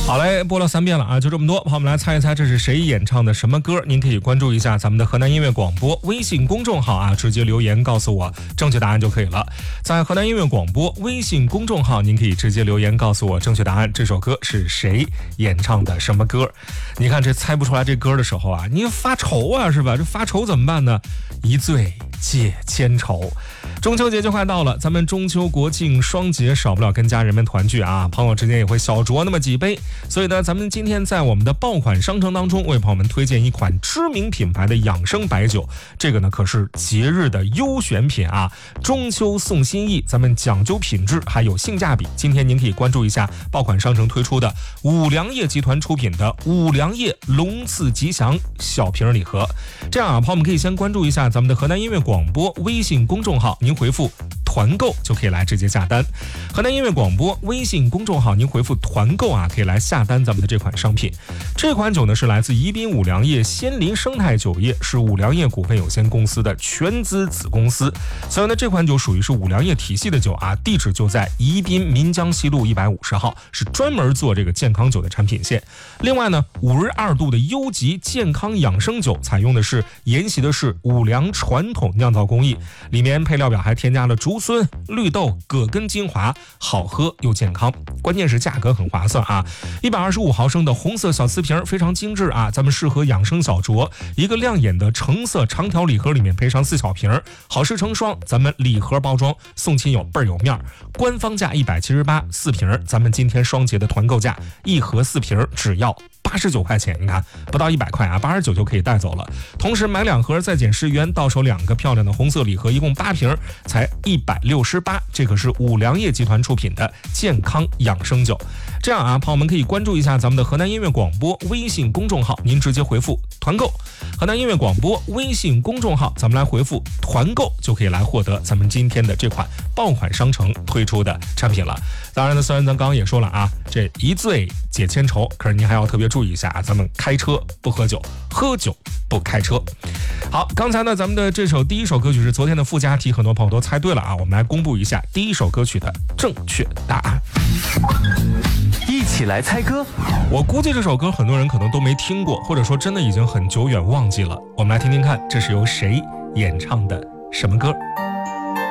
好嘞，播了3遍了啊，就这么多。朋友们来猜一猜这是谁演唱的什么歌？您可以关注一下咱们的河南音乐广播微信公众号啊，直接留言告诉我正确答案就可以了。在河南音乐广播微信公众号，您可以直接留言告诉我正确答案，这首歌是谁演唱的什么歌？你看这猜不出来这歌的时候啊，你发愁啊是吧？这发愁怎么办呢？一醉解千愁。中秋节就快到了，咱们中秋国庆双节少不了跟家人们团聚啊，朋友之间也会小酌那么几杯。所以呢，咱们今天在我们的爆款商城当中为朋友们推荐一款知名品牌的养生白酒，这个呢可是节日的优选品啊，中秋送心意，咱们讲究品质还有性价比。今天您可以关注一下爆款商城推出的五粮液集团出品的五粮液龙赐吉祥小瓶礼盒。这样啊，朋友们可以先关注一下咱们的河南音乐广播微信公众号，您回复团购就可以来直接下单。河南音乐广播微信公众号，您回复团购啊，可以来下单咱们的这款商品。这款酒呢是来自宜宾五粮液仙林生态酒业，是五粮液股份有限公司的全资子公司。所以呢，这款酒属于是五粮液体系的酒啊，地址就在宜宾岷江西路150号，是专门做这个健康酒的产品线。另外呢，52度的优级健康养生酒采用的是沿袭的是五粮传统酿造工艺，里面配料表还添加了竹荪、绿豆、葛根精华，好喝又健康，关键是价格很划算啊！125毫升的红色小瓷瓶非常精致啊，咱们适合养生小酌。一个亮眼的橙色长条礼盒里面配上4小瓶，好事成双，咱们礼盒包装送亲友倍儿有面儿。官方价178，4瓶，咱们今天双节的团购价，一盒4瓶只要89块钱，你看不到100块啊，89就可以带走了。同时买2盒再减10元，到手2个漂亮的红色礼盒，一共8瓶，才168。这可是五粮液集团出品的健康养生酒。这样啊，朋友们可以关注一下咱们的河南音乐广播微信公众号，您直接回复团购。河南音乐广播微信公众号，咱们来回复团购就可以来获得咱们今天的这款爆款商城推出的产品了。当然呢，虽然咱刚刚也说了啊，这一醉解千愁，可是您还要特别注意一下啊，咱们开车不喝酒，喝酒不开车。好，刚才呢咱们的这首第一首歌曲是昨天的附加题，很多朋友都猜对了啊，我们来公布一下第一首歌曲的正确答案。 一起来猜歌。 我估计这首歌很多人可能都没听过，或者说真的已经很久远忘记了。我们来听听看，这是由谁演唱的什么歌？